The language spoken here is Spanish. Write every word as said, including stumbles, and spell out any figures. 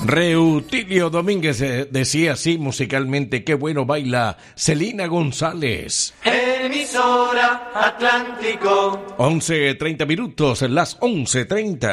Reutilio Domínguez eh, decía así musicalmente: qué bueno baila Celina González. Emisora Atlántico. once treinta minutos, las once treinta.